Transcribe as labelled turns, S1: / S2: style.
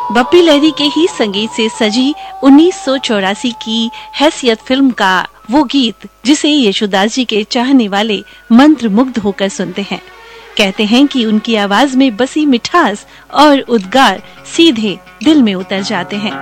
S1: बप्पी लहरी के ही संगीत से सजी 1984 की हैसियत फिल्म का वो गीत जिसे येशुदास जी के चाहने वाले मंत्रमुग्ध होकर सुनते हैं। कहते हैं कि उनकी आवाज में बसी मिठास और उद्गार सीधे दिल में उतर जाते हैं।